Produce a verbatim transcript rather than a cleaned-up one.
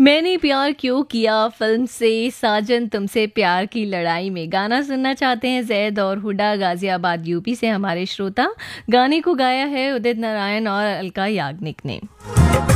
मैंने प्यार क्यों किया फिल्म से साजन तुमसे प्यार की लड़ाई में गाना सुनना चाहते हैं जैद और हुडा गाजियाबाद यूपी से हमारे श्रोता। गाने को गाया है उदित नारायण और अलका याग्निक ने।